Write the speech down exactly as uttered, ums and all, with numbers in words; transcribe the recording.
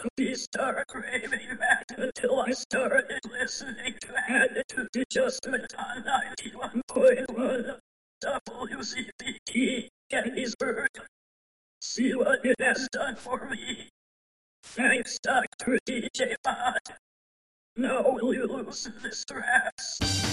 suddenly start craving that until I started listening to Attitude Adjustment on ninety-one point one W C B T Gettysburg. See what it has done for me. Thanks, Doctor D J Bot. Now will you loosen this stress?